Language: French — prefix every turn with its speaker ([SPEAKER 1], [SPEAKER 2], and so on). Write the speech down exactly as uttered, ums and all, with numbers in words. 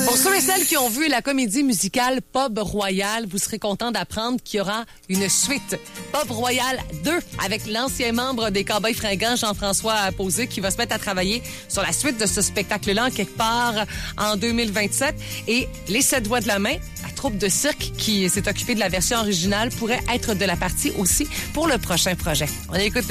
[SPEAKER 1] Pour ceux et celles qui ont vu la comédie musicale Pub Royal, vous serez contents d'apprendre qu'il y aura une suite. Pub Royal deux, avec l'ancien membre des Cowboys fringants, Jean-François Posé, qui va se mettre à travailler sur la suite de ce spectacle-là, en quelque part en deux mille vingt-sept. Et Les Sept Doigts de la Main, la troupe de cirque qui s'est occupée de la version originale, pourrait être de la partie aussi pour le prochain projet. On écoute